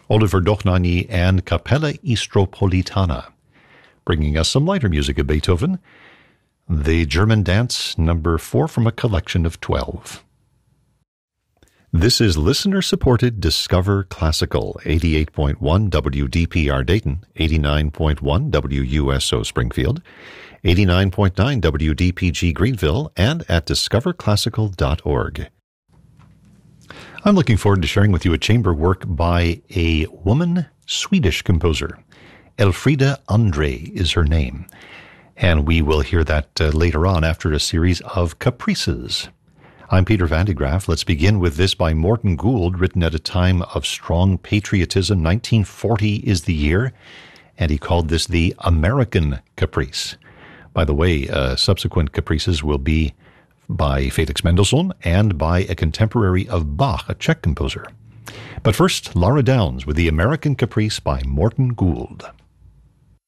Oliver Dochnani and Capella Istropolitana. Bringing us some lighter music of Beethoven, the German Dance number 4 from a collection of 12. This is listener-supported Discover Classical, 88.1 WDPR Dayton, 89.1 WUSO Springfield, 89.9 WDPG Greenville, and at discoverclassical.org. I'm looking forward to sharing with you a chamber work by a woman Swedish composer. Elfrida Andre is her name, and we will hear that later on after a series of caprices. I'm Peter Van de Graaff. Let's begin with this by Morton Gould, written at a time of strong patriotism. 1940 is the year, and he called this the American Caprice. By the way, subsequent caprices will be by Felix Mendelssohn and by a contemporary of Bach, a Czech composer. But first, Laura Downs with the American Caprice by Morton Gould.